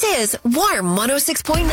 This is Warm 106.9.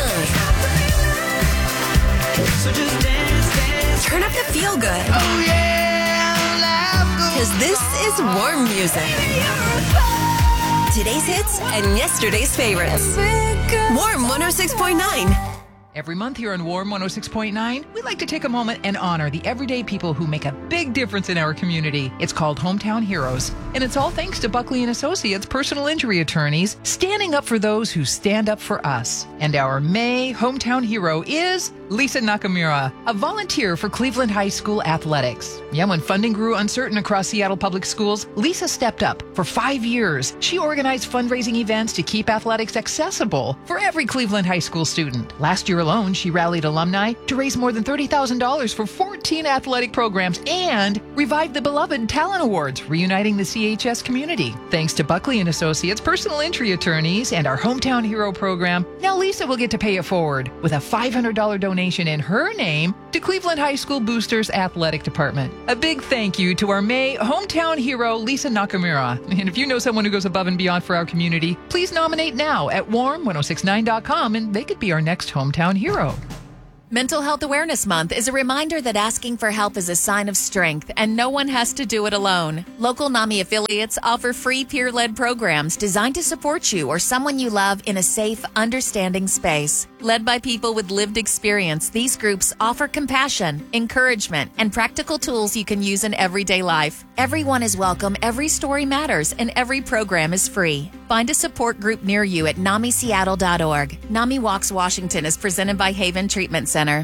So just dance. Turn up the feel good. Oh yeah, Because this is warm music. Today's hits and yesterday's favorites. Warm 106.9. Every month here on Warm 106.9, we like to take a moment and honor the everyday people who make a big difference in our community. It's called Hometown Heroes, and it's all thanks to Buckley & Associates personal injury attorneys standing up for those who stand up for us. And our May Hometown Hero is Lisa Nakamura, a volunteer for Cleveland High School athletics. Yeah, when funding grew uncertain across Seattle public schools, Lisa stepped up. For 5 years, she organized fundraising events to keep athletics accessible for every Cleveland High School student. Last year alone, she rallied alumni to raise more than $30,000 for 14 athletic programs and revived the beloved Talent Awards, reuniting the CHS community. Thanks to Buckley & Associates personal injury attorneys and our Hometown Hero program, now Lisa will get to pay it forward with a $500 donation in her name to Cleveland High School Boosters Athletic Department. A big thank you to our May Hometown Hero, Lisa Nakamura. And if you know someone who goes above and beyond for our community, please nominate now at warm1069.com and they could be our next Hometown Hero. Mental Health Awareness Month is a reminder that asking for help is a sign of strength and no one has to do it alone. Local NAMI affiliates offer free peer-led programs designed to support you or someone you love in a safe, understanding space. Led by people with lived experience, these groups offer compassion, encouragement, and practical tools you can use in everyday life. Everyone is welcome, every story matters, and every program is free. Find a support group near you at NAMISeattle.org. NAMI Walks Washington is presented by Haven Treatment Center.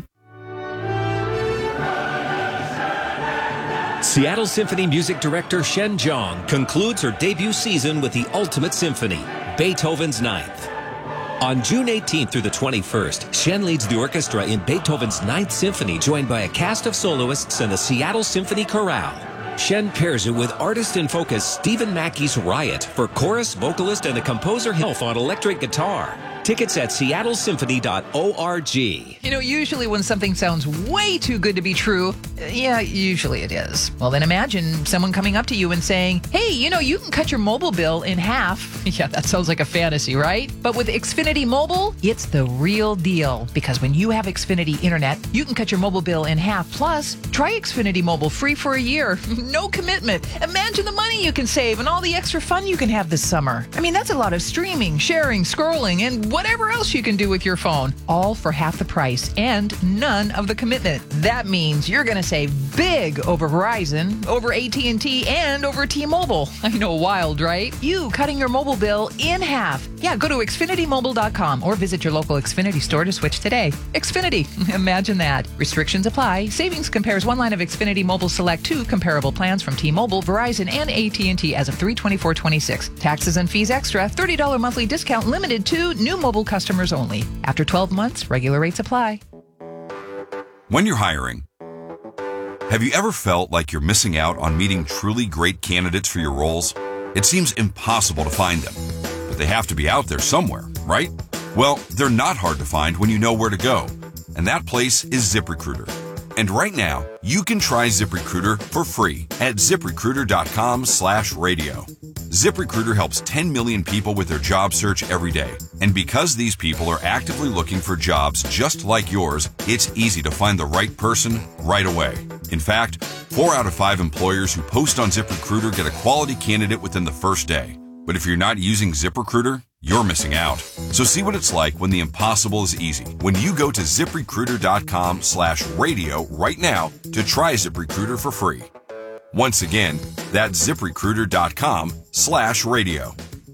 Seattle Symphony music director Shen Zhang concludes her debut season with the ultimate symphony, Beethoven's Ninth. On June 18th through the 21st, Shen leads the orchestra in Beethoven's Ninth Symphony, joined by a cast of soloists and the Seattle Symphony Chorale. Shen pairs it with artist in focus Stephen Mackey's Riot for chorus, vocalist, and the composer himself on electric guitar. Tickets at seattlesymphony.org. You know, usually when something sounds way too good to be true, usually it is. Well, then imagine someone coming up to you and saying, hey, you can cut your mobile bill in half. Yeah, that sounds like a fantasy, right? But with Xfinity Mobile, it's the real deal. Because when you have Xfinity Internet, you can cut your mobile bill in half. Plus, try Xfinity Mobile free for a year. No commitment. Imagine the money you can save and all the extra fun you can have this summer. I mean, that's a lot of streaming, sharing, scrolling, and whatever else you can do with your phone, all for half the price and none of the commitment. That means you're going to save big over Verizon, over AT&T, and over T-Mobile. I know, wild, right? You cutting your mobile bill in half. Yeah, go to XfinityMobile.com or visit your local Xfinity store to switch today. Xfinity, imagine that. Restrictions apply. Savings compares one line of Xfinity Mobile Select 2 comparable plans from T-Mobile, Verizon, and AT&T as of 3/24/26. Taxes and fees extra. $30 monthly discount limited to new mobile customers only. After 12 months, regular rates apply. When you're hiring, have you ever felt like you're missing out on meeting truly great candidates for your roles? It seems impossible to find them, but they have to be out there somewhere, right? Well, they're not hard to find when you know where to go, and that place is ZipRecruiter. And right now, you can try ZipRecruiter for free at ZipRecruiter.com/radio. ZipRecruiter helps 10 million people with their job search every day. And because these people are actively looking for jobs just like yours, it's easy to find the right person right away. In fact, 4 out of 5 employers who post on ZipRecruiter get a quality candidate within the first day. But if you're not using ZipRecruiter, you're missing out. So see what it's like when the impossible is easy. When you go to ZipRecruiter.com/radio right now to try ZipRecruiter for free. Once again, that's ZipRecruiter.com/radio.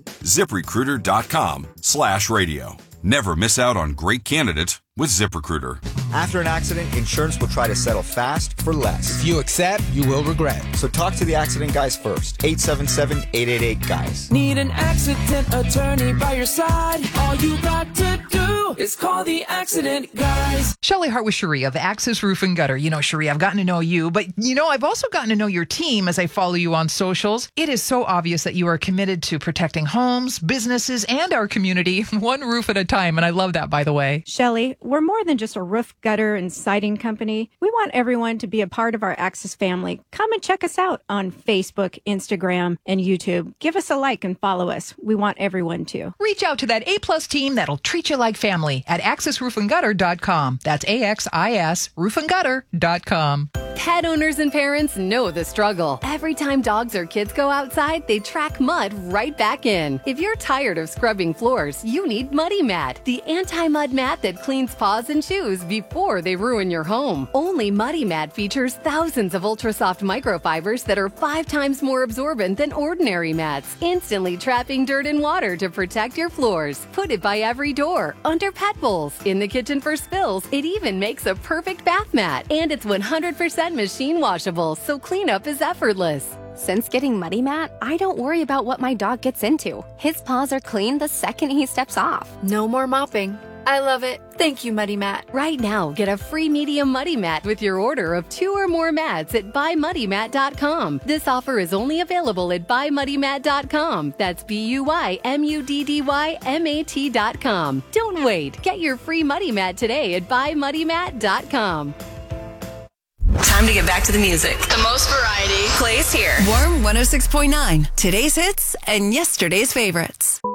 ZipRecruiter.com/radio. Never miss out on great candidates with ZipRecruiter. After an accident, insurance will try to settle fast for less. If you accept, you will regret. So talk to the accident guys first. 877-888-GUYS. Need an accident attorney by your side. All you got to do It's called the Accident Guys. Shelley Hart with Cherie of Axis Roof and Gutter. You know, Cherie, I've gotten to know you, but I've also gotten to know your team as I follow you on socials. It is so obvious that you are committed to protecting homes, businesses, and our community one roof at a time. And I love that, by the way. Shelley, we're more than just a roof, gutter, and siding company. We want everyone to be a part of our Axis family. Come and check us out on Facebook, Instagram, and YouTube. Give us a like and follow us. We want everyone to. Reach out to that A-plus team that'll treat you like family at axisroofandgutter.com. That's AXIS roofandgutter.com. Pet owners and parents know the struggle. Every time dogs or kids go outside, they track mud right back in. If you're tired of scrubbing floors, you need Muddy Mat, the anti-mud mat that cleans paws and shoes before they ruin your home. Only Muddy Mat features thousands of ultra-soft microfibers that are 5 times more absorbent than ordinary mats, instantly trapping dirt and water to protect your floors. Put it by every door, under pet bowls, in the kitchen for spills. It even makes a perfect bath mat, and it's 100% machine washable, so cleanup is effortless. Since getting Muddy Mat, I don't worry about what my dog gets into. His paws are clean the second he steps off. No more mopping. I love it. Thank you, Muddy Mat. Right now, get a free medium Muddy Mat with your order of 2 or more mats at buymuddymat.com. This offer is only available at buymuddymat.com. That's BUYMUDDYMAT.com. Don't wait. Get your free Muddy Mat today at buymuddymat.com. Time to get back to the music. The most variety Plays here. Warm 106.9. Today's hits and yesterday's favorites.